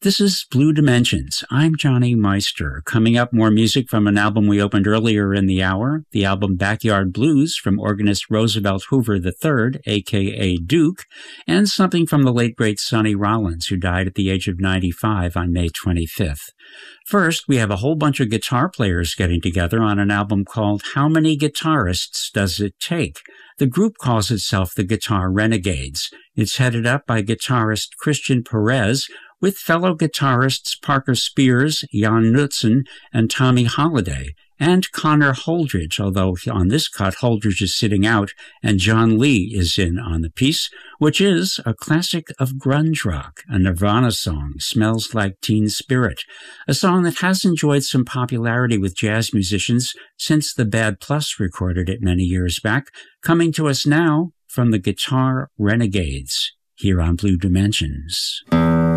This is Blue Dimensions. I'm Johnny Meister. Coming up, more music from an album we opened earlier in the hour, the album Backyard Blues from organist Roosevelt Hoover III, a.k.a. Duke, and something from the late great Sonny Rollins, who died at the age of 95 on May 25th. First, we have a whole bunch of guitar players getting together on an album called How Many Guitarists Does It Take? The group calls itself the Guitar Renegades. It's headed up by guitarist Christian Perez, with fellow guitarists Parker Spears, Jan Knutson, and Tommy Holiday, and Connor Holdridge, although on this cut Holdridge is sitting out and John Lee is in on the piece, which is a classic of grunge rock, a Nirvana song, Smells Like Teen Spirit, a song that has enjoyed some popularity with jazz musicians since the Bad Plus recorded it many years back, coming to us now from the Guitar Renegades, here on Blue Dimensions.